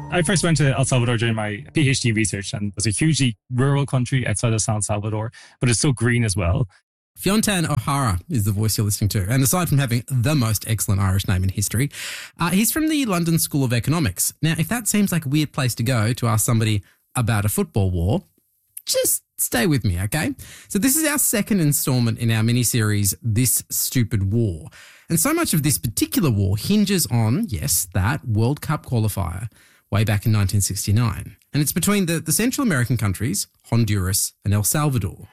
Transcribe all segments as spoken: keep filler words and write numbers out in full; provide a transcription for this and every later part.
I first went to El Salvador during my PhD research, and it's a hugely rural country outside of San Salvador, but it's so green as well. Fiontan O'Hara is the voice you're listening to. And aside from having the most excellent Irish name in history, uh, he's from the London School of Economics. Now, if that seems like a weird place to go to ask somebody about a football war, just stay with me, okay? So this is our second instalment in our mini-series, This Stupid War. And so much of this particular war hinges on, yes, that World Cup qualifier way back in nineteen sixty-nine. And it's between the, the Central American countries, Honduras and El Salvador.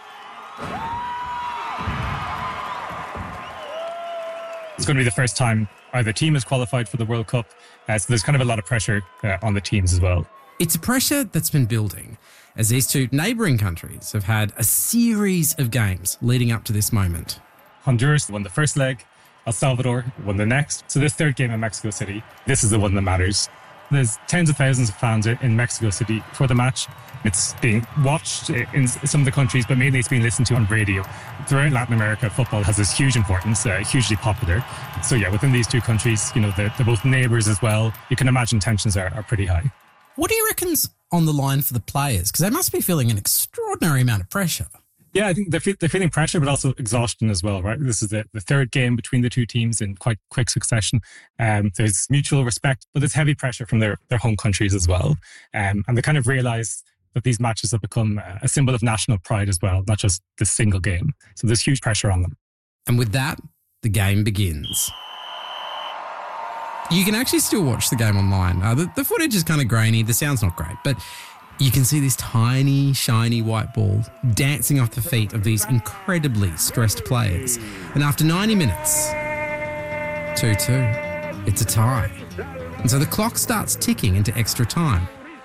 It's going to be the first time either team has qualified for the World Cup, uh, so there's kind of a lot of pressure uh, on the teams as well. It's a pressure that's been building as these two neighbouring countries have had a series of games leading up to this moment. Honduras won the first leg, El Salvador won the next. So this third game in Mexico City, this is the one that matters. There's tens of thousands of fans in Mexico City for the match. It's being watched in some of the countries, but mainly it's being listened to on radio. Throughout Latin America, football has this huge importance, uh, hugely popular. So yeah, within these two countries, you know, they're, they're both neighbours as well. You can imagine tensions are, are pretty high. What do you reckon's on the line for the players? Because they must be feeling an extraordinary amount of pressure. Yeah, I think they're, fe- they're feeling pressure, but also exhaustion as well, right? This is the, the third game between the two teams in quite quick succession. Um, there's mutual respect, but there's heavy pressure from their, their home countries as well. Um, and they kind of realise that these matches have become a symbol of national pride as well, not just this single game. So there's huge pressure on them. And with that, the game begins. You can actually still watch the game online. Uh, the, the footage is kind of grainy. The sound's not great, but you can see this tiny, shiny white ball dancing off the feet of these incredibly stressed players. And after ninety minutes, two two, it's a tie. And so the clock starts ticking into extra time.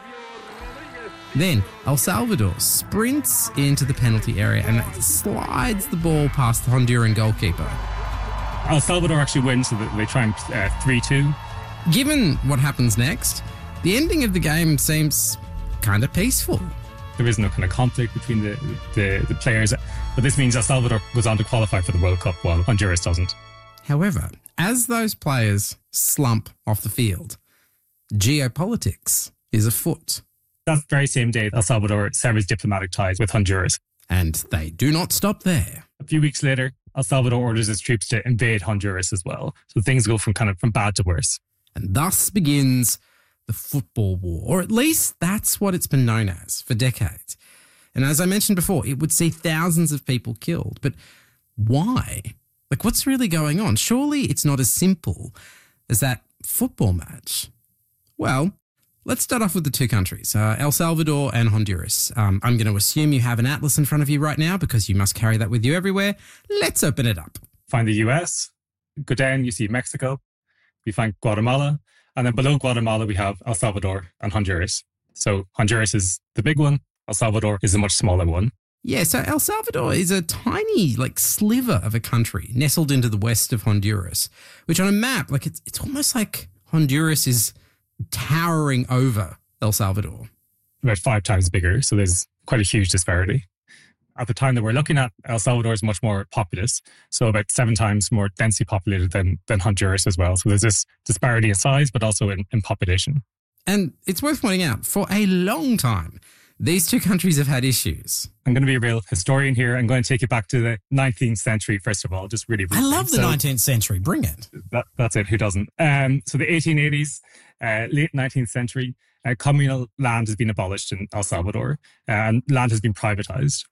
Then El Salvador sprints into the penalty area and slides the ball past the Honduran goalkeeper. El Salvador actually wins, so they triumph uh, three two. Given what happens next, the ending of the game seems kind of peaceful. There is no kind of conflict between the, the, the players, but this means El Salvador goes on to qualify for the World Cup while Honduras doesn't. However, as those players slump off the field, geopolitics is afoot. That very same day, El Salvador severs diplomatic ties with Honduras. And they do not stop there. A few weeks later, El Salvador orders its troops to invade Honduras as well. So things go from kind of from bad to worse. And thus begins the football war, or at least that's what it's been known as for decades. And as I mentioned before, it would see thousands of people killed. But why? Like, what's really going on? Surely it's not as simple as that football match. Well, let's start off with the two countries, uh, El Salvador and Honduras. Um, I'm going to assume you have an atlas in front of you right now because you must carry that with you everywhere. Let's open it up. Find the U S, go down, you see Mexico, we find Guatemala, and then below Guatemala we have El Salvador and Honduras. So Honduras is the big one, El Salvador is a much smaller one. Yeah, so El Salvador is a tiny, like, sliver of a country nestled into the west of Honduras, which on a map, like, it's it's almost like Honduras is towering over El Salvador. About five times bigger, so there's quite a huge disparity. At the time that we're looking at, El Salvador is much more populous, so about seven times more densely populated than, than Honduras as well. So there's this disparity in size, but also in, in population. And it's worth pointing out, for a long time, these two countries have had issues. I'm going to be a real historian here. I'm going to take you back to the nineteenth century, first of all, just really briefly. I love the so, nineteenth century. Bring it. That, that's it. Who doesn't? Um, so the eighteen eighties, uh, late nineteenth century, uh, communal land has been abolished in El Salvador, uh, and land has been privatized.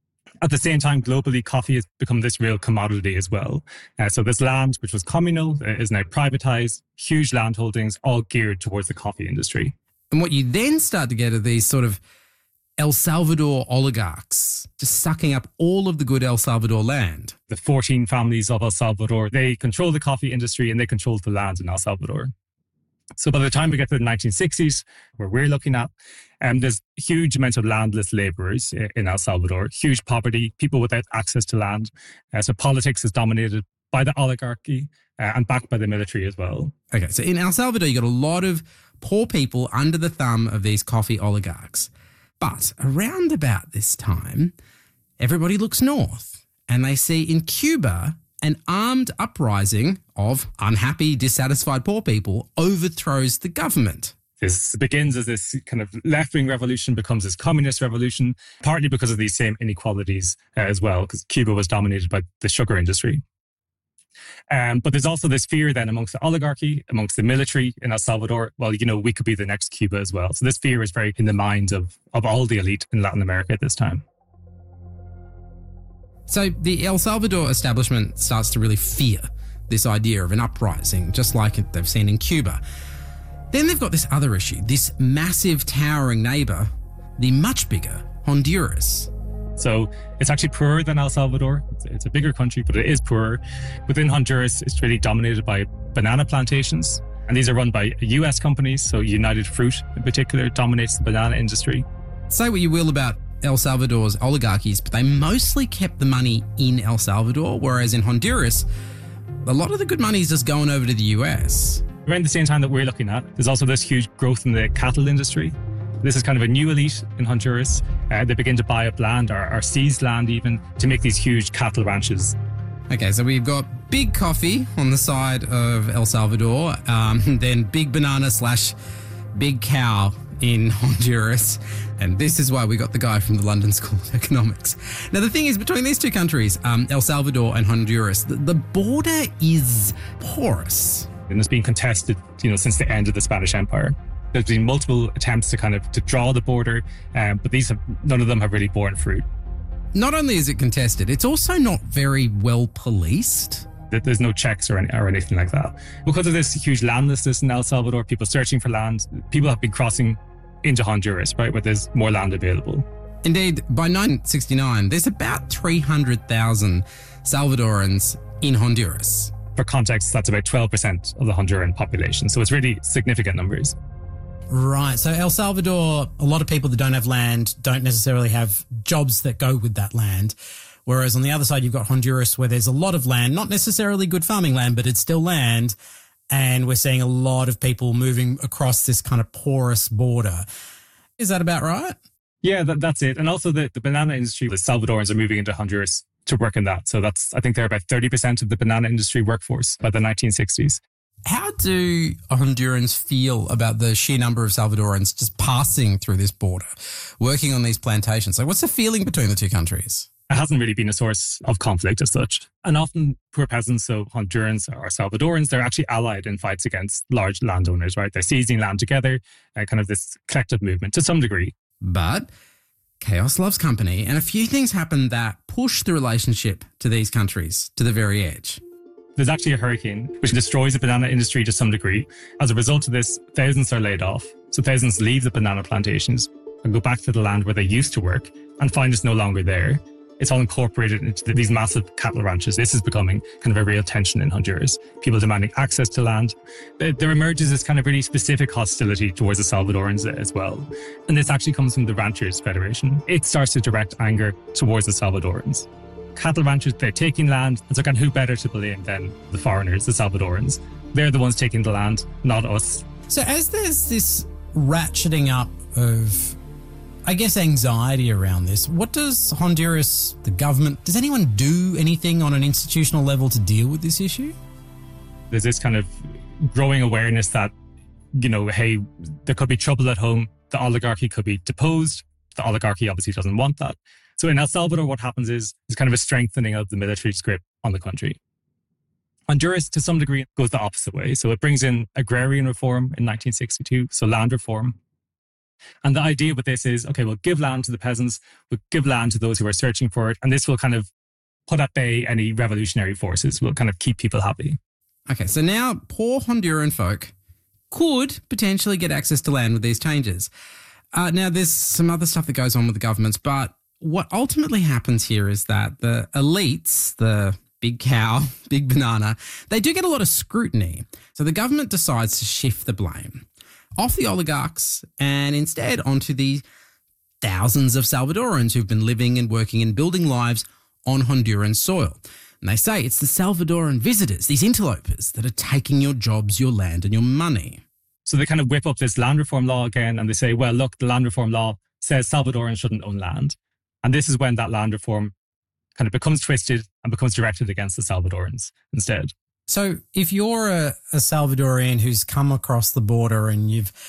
At the same time, globally, coffee has become this real commodity as well. Uh, so this land, which was communal, uh, is now privatized, huge land holdings, all geared towards the coffee industry. And what you then start to get are these sort of El Salvador oligarchs just sucking up all of the good El Salvador land. The fourteen families of El Salvador, they control the coffee industry and they control the land in El Salvador. So by the time we get to the nineteen sixties, where we're looking at, um, there's huge amounts of landless laborers in El Salvador, huge poverty, people without access to land. Uh, so politics is dominated by the oligarchy uh, and backed by the military as well. Okay, so in El Salvador, you got a lot of poor people under the thumb of these coffee oligarchs. But around about this time, everybody looks north and they see in Cuba an armed uprising of unhappy, dissatisfied poor people overthrows the government. This begins as this kind of left-wing revolution, becomes this communist revolution, partly because of these same inequalities uh, as well, because Cuba was dominated by the sugar industry. Um, but there's also this fear then amongst the oligarchy, amongst the military in El Salvador, well, you know, we could be the next Cuba as well. So this fear is very in the minds of, of all the elite in Latin America at this time. So the El Salvador establishment starts to really fear this idea of an uprising, just like they've seen in Cuba. Then they've got this other issue, this massive towering neighbour, the much bigger Honduras. So it's actually poorer than El Salvador. It's, it's a bigger country, but it is poorer. Within Honduras, it's really dominated by banana plantations. And these are run by U S companies. So United Fruit in particular dominates the banana industry. Say what you will about El Salvador's oligarchies, but they mostly kept the money in El Salvador, whereas in Honduras, a lot of the good money is just going over to the U S. Around the same time that we're looking at, there's also this huge growth in the cattle industry. This is kind of a new elite in Honduras. Uh, they begin to buy up land or, or seize land even to make these huge cattle ranches. Okay, so we've got big coffee on the side of El Salvador, um, then big banana slash big cow in Honduras. And this is why we got the guy from the London School of Economics. Now, the thing is, between these two countries, um, El Salvador and Honduras, the, the border is porous. And it's been contested, you know, since the end of the Spanish Empire. There's been multiple attempts to kind of to draw the border, um, but these have, none of them have really borne fruit. Not only is it contested, it's also not very well policed. There's no checks or, any, or anything like that. Because of this huge landlessness in El Salvador, people searching for land, people have been crossing into Honduras, right, where there's more land available. Indeed, by nineteen sixty-nine, there's about three hundred thousand Salvadorans in Honduras. For context, that's about twelve percent of the Honduran population. So it's really significant numbers. Right. So El Salvador, a lot of people that don't have land don't necessarily have jobs that go with that land. Whereas on the other side, you've got Honduras where there's a lot of land, not necessarily good farming land, but it's still land. And we're seeing a lot of people moving across this kind of porous border. Is that about right? Yeah, that, that's it. And also the, the banana industry, the Salvadorans are moving into Honduras to work in that. So that's, I think they're about thirty percent of the banana industry workforce by the nineteen sixties. How do Hondurans feel about the sheer number of Salvadorans just passing through this border, working on these plantations? Like, what's the feeling between the two countries? It hasn't really been a source of conflict as such. And often poor peasants, so Hondurans or Salvadorans, they're actually allied in fights against large landowners, right? They're seizing land together, uh, kind of this collective movement to some degree. But chaos loves company, and a few things happen that push the relationship to these countries to the very edge. There's actually a hurricane which destroys the banana industry to some degree. As a result of this, thousands are laid off. So thousands leave the banana plantations and go back to the land where they used to work and find it's no longer there. It's all incorporated into these massive cattle ranches. This is becoming kind of a real tension in Honduras. People demanding access to land. There emerges this kind of really specific hostility towards the Salvadorans as well. And this actually comes from the Ranchers Federation. It starts to direct anger towards the Salvadorans. Cattle ranchers, they're taking land. And so kind of who better to blame than the foreigners, the Salvadorans? They're the ones taking the land, not us. So as there's this ratcheting up of, I guess, anxiety around this, what does Honduras, the government, does anyone do anything on an institutional level to deal with this issue? There's this kind of growing awareness that, you know, hey, there could be trouble at home. The oligarchy could be deposed. The oligarchy obviously doesn't want that. So in El Salvador, what happens is there's kind of a strengthening of the military's grip on the country. Honduras, to some degree, goes the opposite way. So it brings in agrarian reform in nineteen sixty-two, so land reform. And the idea with this is, okay, we'll give land to the peasants, we'll give land to those who are searching for it, and this will kind of put at bay any revolutionary forces. We'll kind of keep people happy. Okay, so now poor Honduran folk could potentially get access to land with these changes. Uh, now, there's some other stuff that goes on with the governments, but what ultimately happens here is that the elites, the big cow, big banana, they do get a lot of scrutiny. So the government decides to shift the blame off the oligarchs and instead onto the thousands of Salvadorans who've been living and working and building lives on Honduran soil. And they say it's the Salvadoran visitors, these interlopers, that are taking your jobs, your land and your money. So they kind of whip up this land reform law again and they say, well, look, the land reform law says Salvadorans shouldn't own land. And this is when that land reform kind of becomes twisted and becomes directed against the Salvadorans instead. So if you're a, a Salvadorian who's come across the border and you've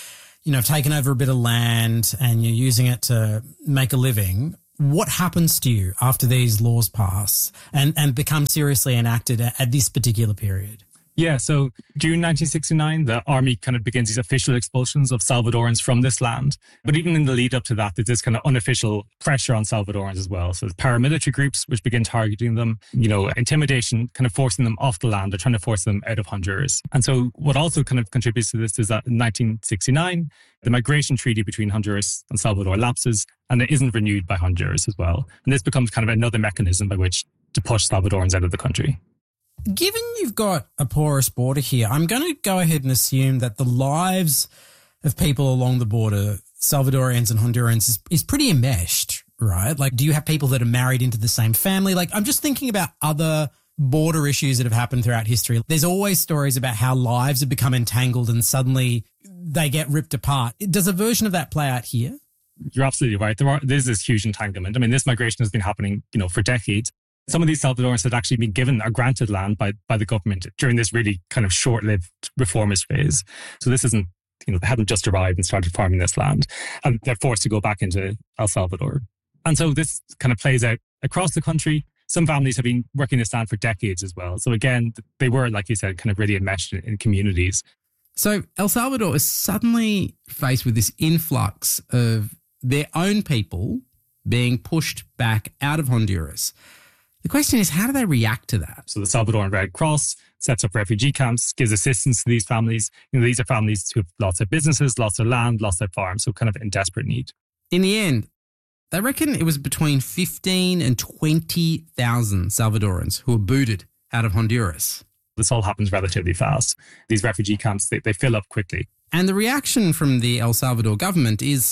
you know, have taken over a bit of land and you're using it to make a living, what happens to you after these laws pass and, and become seriously enacted at, at this particular period? Yeah, so June nineteen sixty-nine, the army kind of begins these official expulsions of Salvadorans from this land. But even in the lead up to that, there's this kind of unofficial pressure on Salvadorans as well. So there's paramilitary groups which begin targeting them, you know, intimidation, kind of forcing them off the land. They're trying to force them out of Honduras. And so what also kind of contributes to this is that in nineteen sixty-nine, the migration treaty between Honduras and Salvador lapses, and it isn't renewed by Honduras as well. And this becomes kind of another mechanism by which to push Salvadorans out of the country. Given you've got a porous border here, I'm going to go ahead and assume that the lives of people along the border, Salvadorians and Hondurans, is, is pretty enmeshed, right? Like, do you have people that are married into the same family? Like, I'm just thinking about other border issues that have happened throughout history. There's always stories about how lives have become entangled and suddenly they get ripped apart. Does a version of that play out here? You're absolutely right. There are, there's this huge entanglement. I mean, this migration has been happening, you know, for decades. Some of these Salvadorans had actually been given or granted land by, by the government during this really kind of short-lived reformist phase. So this isn't, you know, they hadn't just arrived and started farming this land, and they're forced to go back into El Salvador. And so this kind of plays out across the country. Some families have been working this land for decades as well. So again, they were, like you said, kind of really enmeshed in, in communities. So El Salvador is suddenly faced with this influx of their own people being pushed back out of Honduras. The question is, how do they react to that? So the Salvadoran Red Cross sets up refugee camps, gives assistance to these families. You know, these are families who have lost their businesses, lost their land, lost their farms, so kind of in desperate need. In the end, they reckon it was between fifteen and twenty thousand Salvadorans who were booted out of Honduras. This all happens relatively fast. These refugee camps, they, they fill up quickly. And the reaction from the El Salvador government is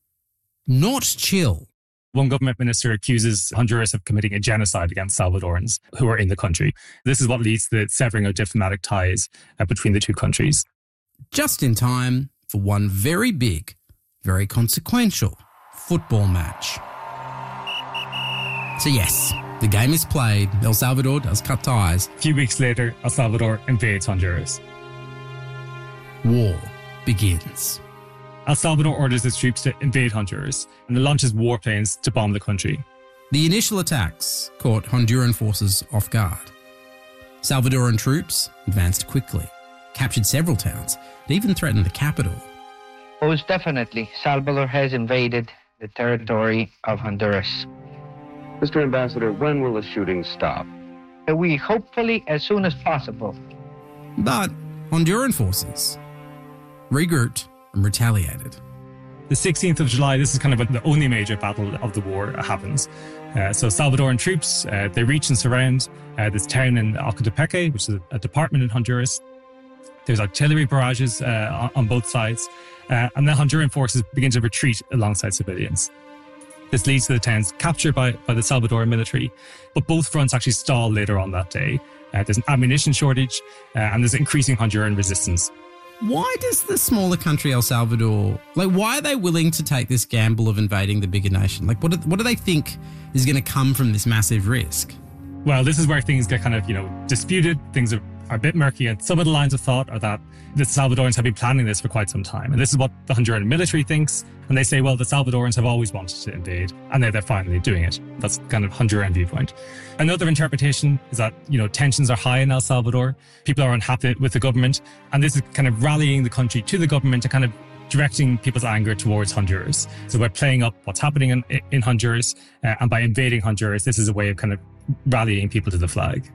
not chill. One government minister accuses Honduras of committing a genocide against Salvadorans who are in the country. This is what leads to the severing of diplomatic ties uh, between the two countries. Just in time for one very big, very consequential football match. So yes, the game is played. El Salvador does cut ties. A few weeks later, El Salvador invades Honduras. War begins. El Salvador orders its troops to invade Honduras and launches warplanes to bomb the country. The initial attacks caught Honduran forces off guard. Salvadoran troops advanced quickly, captured several towns, and even threatened the capital. Most definitely, Salvador has invaded the territory of Honduras. Mister Ambassador, when will the shooting stop? We hopefully as soon as possible. But Honduran forces regrouped and retaliated. The sixteenth of July, this is kind of the only major battle of the war happens. Uh, so Salvadoran troops, uh, they reach and surround uh, this town in Ocotepeque, which is a, a department in Honduras. There's artillery barrages uh, on, on both sides. Uh, and the Honduran forces begin to retreat alongside civilians. This leads to the town's capture by, by the Salvadoran military. But both fronts actually stall later on that day. Uh, there's an ammunition shortage uh, and there's increasing Honduran resistance. Why does the smaller country El Salvador, like, why are they willing to take this gamble of invading the bigger nation? Like, what do, what do they think is going to come from this massive risk? Well, this is where things get kind of, you know, disputed. Things are, are a bit murky. And some of the lines of thought are that the Salvadorans have been planning this for quite some time. And this is what the Honduran military thinks. And they say, well, the Salvadorans have always wanted to invade. And now they're finally doing it. That's kind of Honduran viewpoint. Another interpretation is that, you know, tensions are high in El Salvador. People are unhappy with the government. And this is kind of rallying the country to the government and kind of directing people's anger towards Honduras. So by playing up what's happening in, in Honduras uh, and by invading Honduras, this is a way of kind of rallying people to the flag.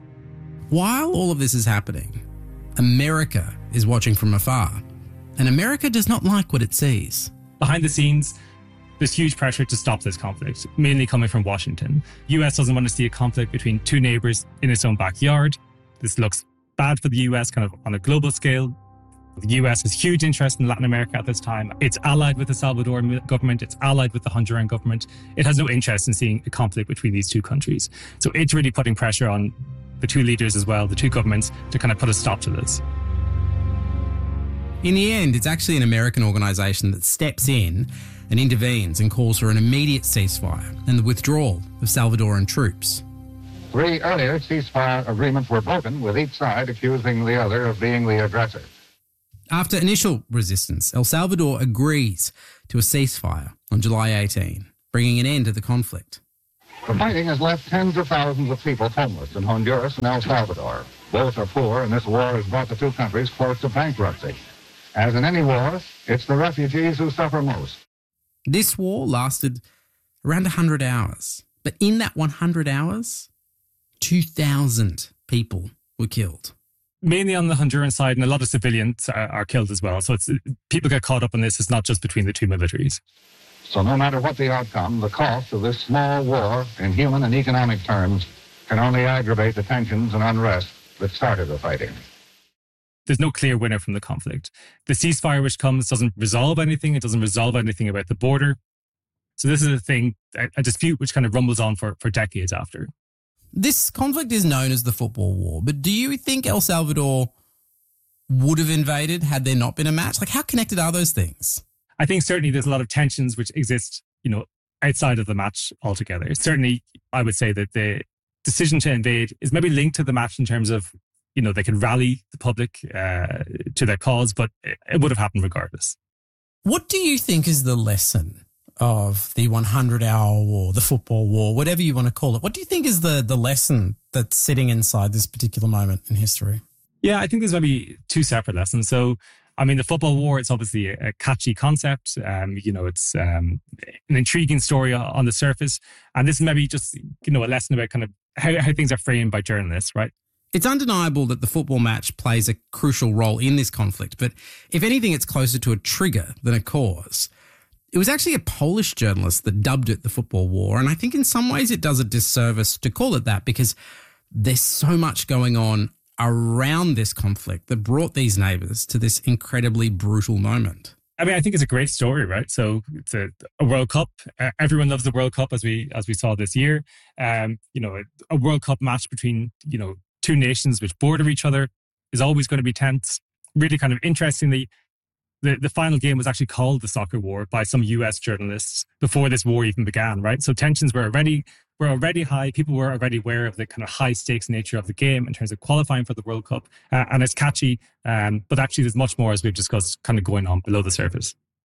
While all of this is happening, America is watching from afar, and America does not like what it sees. Behind the scenes, there's huge pressure to stop this conflict, mainly coming from Washington. The U S doesn't want to see a conflict between two neighbors in its own backyard. This looks bad for the U S kind of on a global scale. The U S has huge interest in Latin America at this time. It's allied with the Salvadoran government. It's allied with the Honduran government. It has no interest in seeing a conflict between these two countries. So it's really putting pressure on the two leaders as well, the two governments, to kind of put a stop to this. In the end, it's actually an American organisation that steps in and intervenes and calls for an immediate ceasefire and the withdrawal of Salvadoran troops. Three earlier ceasefire agreements were broken, with each side accusing the other of being the aggressor. After initial resistance, El Salvador agrees to a ceasefire on July eighteenth, bringing an end to the conflict. The fighting has left tens of thousands of people homeless in Honduras and El Salvador. Both are poor, and this war has brought the two countries close to bankruptcy. As in any war, it's the refugees who suffer most. This war lasted around one hundred hours. But in that one hundred hours, two thousand people were killed. Mainly on the Honduran side, and a lot of civilians are, are killed as well. So it's people get caught up in this. It's not just between the two militaries. So no matter what the outcome, the cost of this small war in human and economic terms can only aggravate the tensions and unrest that started the fighting. There's no clear winner from the conflict. The ceasefire which comes doesn't resolve anything. It doesn't resolve anything about the border. So this is a thing, a, a dispute which kind of rumbles on for, for decades after. This conflict is known as the Football War, but do you think El Salvador would have invaded had there not been a match? Like, how connected are those things? I think certainly there's a lot of tensions which exist, you know, outside of the match altogether. Certainly, I would say that the decision to invade is maybe linked to the match in terms of, you know, they could rally the public uh, to their cause, but it would have happened regardless. What do you think is the lesson of the hundred-hour war, the football war, whatever you want to call it? What do you think is the the lesson that's sitting inside this particular moment in history? Yeah, I think there's maybe two separate lessons. So, I mean, the football war, it's obviously a, a catchy concept. Um, you know, it's um, an intriguing story on the surface. And this is maybe just, you know, a lesson about kind of how, how things are framed by journalists, right? It's undeniable that the football match plays a crucial role in this conflict, but if anything, it's closer to a trigger than a cause. It was actually a Polish journalist that dubbed it the Football War, and I think in some ways it does a disservice to call it that because there's so much going on around this conflict that brought these neighbours to this incredibly brutal moment. I mean, I think it's a great story, right? So it's a, a World Cup. Uh, everyone loves the World Cup, as we as we saw this year. Um, you know, a, a World Cup match between, you know, two nations which border each other is always going to be tense. Really kind of interestingly, the, the final game was actually called the Soccer War by some U S journalists before this war even began, right? So tensions were already were already high. People were already aware of the kind of high stakes nature of the game in terms of qualifying for the World Cup. Uh, and it's catchy, um, but actually there's much more, as we've discussed, kind of going on below the surface.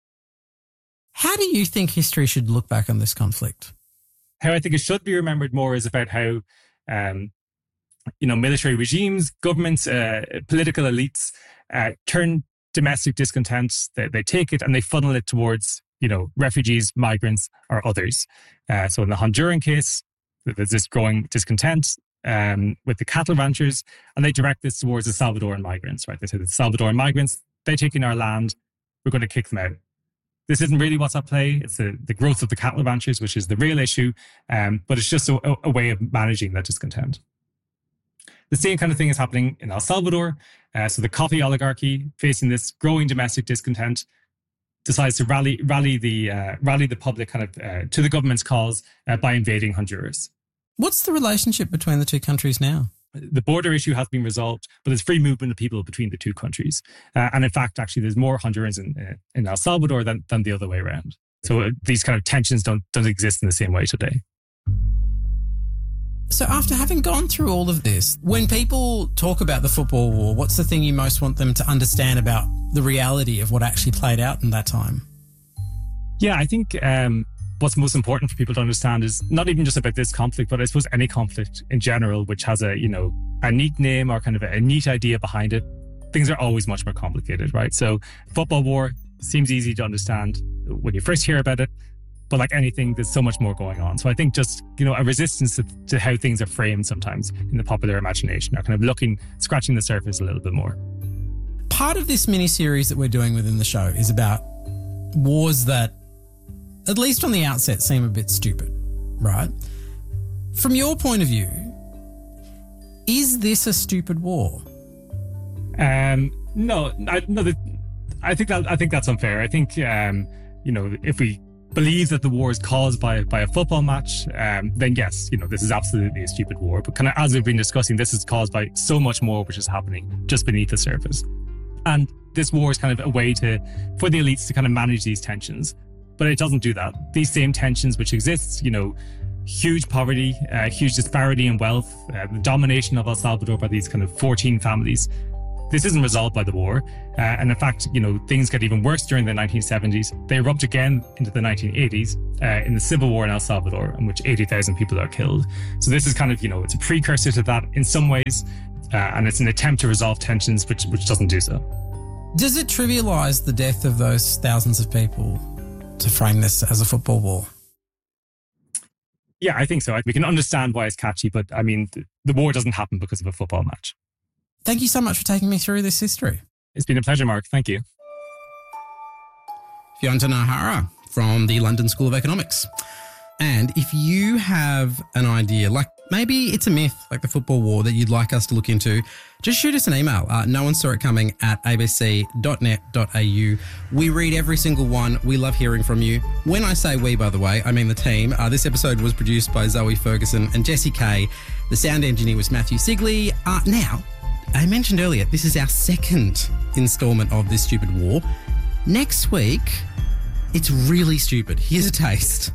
How do you think history should look back on this conflict? How I think it should be remembered more is about how um, you know, military regimes, governments, uh, political elites uh, turn domestic discontent. They, they take it and they funnel it towards, you know, refugees, migrants, or others. Uh, so in the Honduran case, there's this growing discontent um, with the cattle ranchers, and they direct this towards the Salvadoran migrants, right? They say the Salvadoran migrants, they take in our land, we're going to kick them out. This isn't really what's at play. It's the, the growth of the cattle ranchers, which is the real issue, um, but it's just a, a way of managing that discontent. The same kind of thing is happening in El Salvador. Uh, so the coffee oligarchy, facing this growing domestic discontent, decides to rally rally the uh, rally the public kind of uh, to the government's cause uh, by invading Honduras. What's the relationship between the two countries now? The border issue has been resolved, but there's free movement of people between the two countries. Uh, and in fact, actually, there's more Hondurans in, uh, in El Salvador than, than the other way around. So uh, these kind of tensions don't don't exist in the same way today. So after having gone through all of this, when people talk about the football war, what's the thing you most want them to understand about the reality of what actually played out in that time? Yeah, I think um, what's most important for people to understand is not even just about this conflict, but I suppose any conflict in general, which has a, you know, a neat name or kind of a neat idea behind it. Things are always much more complicated, right? So football war seems easy to understand when you first hear about it. But like anything, there's so much more going on. So I think just, you know, a resistance to, to how things are framed sometimes in the popular imagination, are kind of looking, scratching the surface a little bit more. Part of this mini-series that we're doing within the show is about wars that, at least on the outset, seem a bit stupid, right? From your point of view, is this a stupid war? Um, no, I, no, the, I think that I think that's unfair. I think, um, you know, if we believe that the war is caused by by a football match, um, then yes, you know, this is absolutely a stupid war. But kind of as we've been discussing, this is caused by so much more which is happening just beneath the surface. And this war is kind of a way to for the elites to kind of manage these tensions. But it doesn't do that. These same tensions which exist, you know, huge poverty, uh, huge disparity in wealth, uh, the domination of El Salvador by these kind of fourteen families. This isn't resolved by the war. Uh, and in fact, you know, things get even worse during the nineteen seventies. They erupt again into the nineteen eighties uh, in the civil war in El Salvador, in which eighty thousand people are killed. So this is kind of, you know, it's a precursor to that in some ways. Uh, and it's an attempt to resolve tensions, which which doesn't do so. Does it trivialize the death of those thousands of people to frame this as a football war? Yeah, I think so. We can understand why it's catchy, but I mean, the, the war doesn't happen because of a football match. Thank you so much for taking me through this history. It's been a pleasure, Mark. Thank you. Fionn O'Hara from the London School of Economics. And if you have an idea, like maybe it's a myth, like the football war, that you'd like us to look into, just shoot us an email. Uh, no one saw it coming at a b c dot net dot a u. We read every single one. We love hearing from you. When I say we, by the way, I mean the team. Uh, this episode was produced by Zoe Ferguson and Jesse Kay. The sound engineer was Matthew Sigley. Uh, now, I mentioned earlier, this is our second instalment of This Stupid War. Next week, it's really stupid. Here's a taste.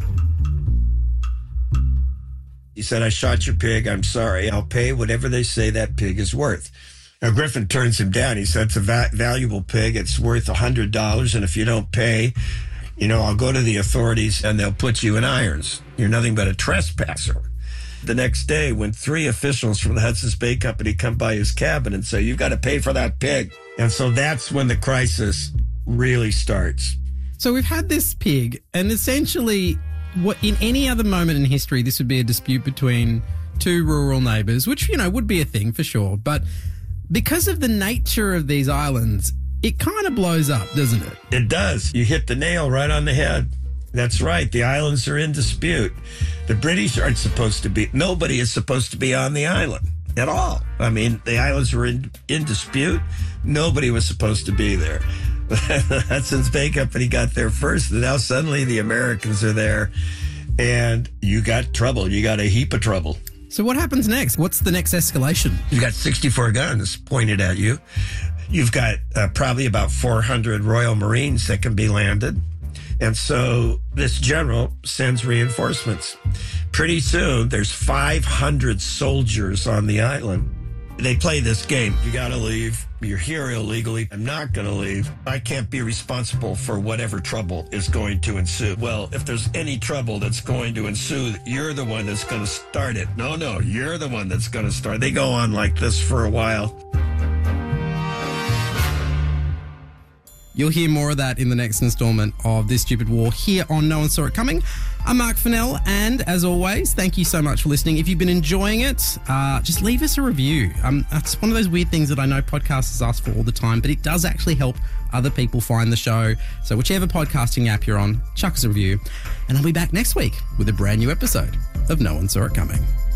He said, I shot your pig. I'm sorry. I'll pay whatever they say that pig is worth. Now, Griffin turns him down. He said, it's a va- valuable pig. It's worth one hundred dollars. And if you don't pay, you know, I'll go to the authorities and they'll put you in irons. You're nothing but a trespasser. The next day, when three officials from the Hudson's Bay Company come by his cabin and say, you've got to pay for that pig. And so that's when the crisis really starts. So we've had this pig, and essentially, what in any other moment in history, this would be a dispute between two rural neighbours, which, you know, would be a thing for sure. But because of the nature of these islands, it kind of blows up, doesn't it? It does. You hit the nail right on the head. That's right. The islands are in dispute. The British aren't supposed to be, nobody is supposed to be on the island at all. I mean, the islands were in, in dispute. Nobody was supposed to be there. The Hudson's Bay Company got there first, and now suddenly the Americans are there, and you got trouble. You got a heap of trouble. So what happens next? What's the next escalation? You got sixty-four guns pointed at you. You've got uh, probably about four hundred Royal Marines that can be landed. And so this general sends reinforcements. Pretty soon, there's five hundred soldiers on the island. They play this game. You got to leave. You're here illegally. I'm not going to leave. I can't be responsible for whatever trouble is going to ensue. Well, if there's any trouble that's going to ensue, you're the one that's going to start it. No, no, you're the one that's going to start. They go on like this for a while. You'll hear more of that in the next installment of This Stupid War here on No One Saw It Coming. I'm Mark Fennell, and as always, thank you so much for listening. If you've been enjoying it, uh, just leave us a review. Um, that's one of those weird things that I know podcasters ask for all the time, but it does actually help other people find the show. So whichever podcasting app you're on, chuck us a review. And I'll be back next week with a brand new episode of No One Saw It Coming.